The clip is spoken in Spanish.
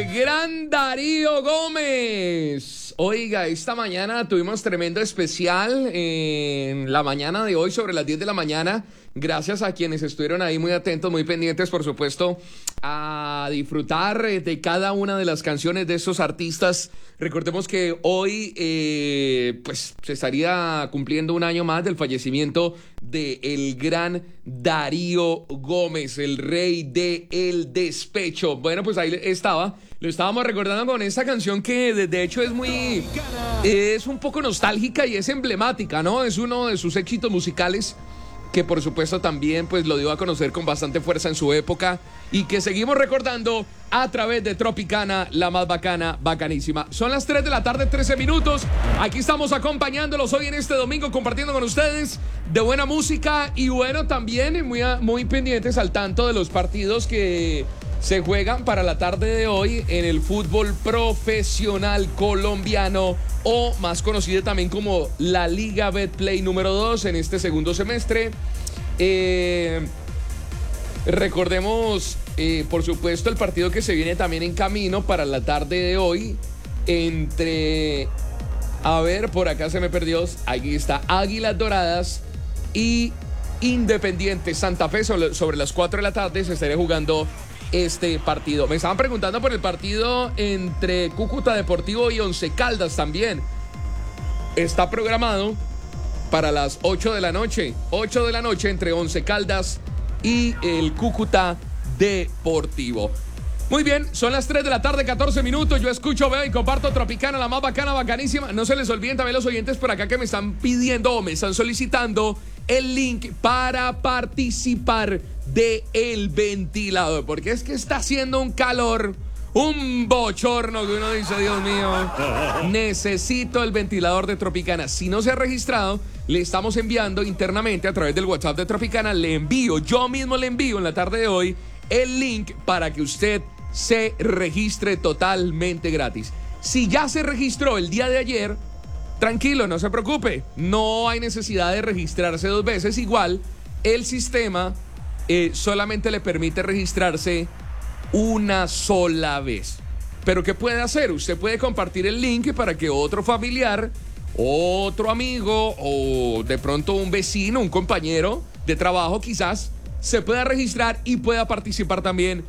Gran Darío Gómez. Oiga, esta mañana tuvimos tremendo especial en la mañana de hoy, sobre las 10 de la mañana. Gracias a quienes estuvieron ahí muy atentos, muy pendientes, por supuesto, a disfrutar de cada una de las canciones de estos artistas. Recordemos que hoy pues se estaría cumpliendo un año más del fallecimiento del gran Darío Gómez, el rey del despecho. Bueno, pues ahí estaba. Lo estábamos recordando con esta canción que de hecho es un poco nostálgica y es emblemática, ¿no? Es uno de sus éxitos musicales que por supuesto también pues lo dio a conocer con bastante fuerza en su época y que seguimos recordando a través de Tropicana, la más bacana, bacanísima. Son las 3 de la tarde, 13 minutos. Aquí estamos acompañándolos hoy en este domingo, compartiendo con ustedes de buena música y bueno, también muy pendientes al tanto de los partidos que se juegan para la tarde de hoy en el fútbol profesional colombiano, o más conocido también como la Liga Betplay número 2 en este segundo semestre. Recordemos, por supuesto, el partido que se viene también en camino para la tarde de hoy entre, a ver, por acá se me perdió, aquí está, Águilas Doradas y Independiente Santa Fe. Sobre las 4 de la tarde se estaría jugando este partido. Me estaban preguntando por el partido entre Cúcuta Deportivo y Once Caldas también. Está programado para las 8 de la noche. 8 de la noche entre Once Caldas y el Cúcuta Deportivo. Muy bien, son las 3 de la tarde, 14 minutos. Yo escucho, veo y comparto Tropicana, la más bacana, bacanísima. No se les olviden también los oyentes por acá que me están pidiendo o me están solicitando el link para participar de El Ventilador, porque es que está haciendo un calor, un bochorno que uno dice, Dios mío, necesito el ventilador de Tropicana. Si no se ha registrado, le estamos enviando internamente a través del WhatsApp de Tropicana, yo mismo le envío en la tarde de hoy el link para que usted se registre totalmente gratis. Si ya se registró el día de ayer, tranquilo, no se preocupe, no hay necesidad de registrarse 2 veces. Igual, el sistema solamente le permite registrarse una sola vez. Pero ¿qué puede hacer? Usted puede compartir el link para que otro familiar, otro amigo o de pronto un vecino, un compañero de trabajo quizás, se pueda registrar y pueda participar también